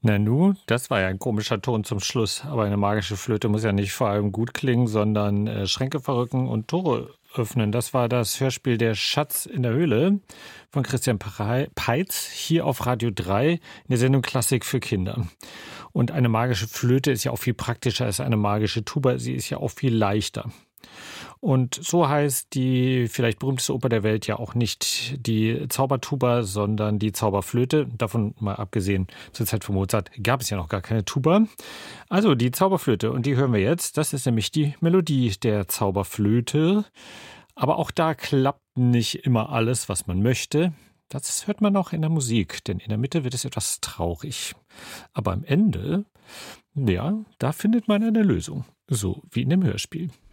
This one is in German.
Nanu, das war ja ein komischer Ton zum Schluss. Aber eine magische Flöte muss ja nicht vor allem gut klingen, sondern Schränke verrücken und Tore öffnen. Das war das Hörspiel Der Schatz in der Höhle von Christian Peitz hier auf Radio 3 in der Sendung Klassik für Kinder. Und eine magische Flöte ist ja auch viel praktischer als eine magische Tuba. Sie ist ja auch viel leichter. Und so heißt die vielleicht berühmteste Oper der Welt ja auch nicht die Zaubertuba, sondern die Zauberflöte. Davon mal abgesehen, zur Zeit von Mozart gab es ja noch gar keine Tuba. Also die Zauberflöte, und die hören wir jetzt. Das ist nämlich die Melodie der Zauberflöte. Aber auch da klappt nicht immer alles, was man möchte. Das hört man auch in der Musik, denn in der Mitte wird es etwas traurig. Aber am Ende, ja, da findet man eine Lösung. So wie in dem Hörspiel.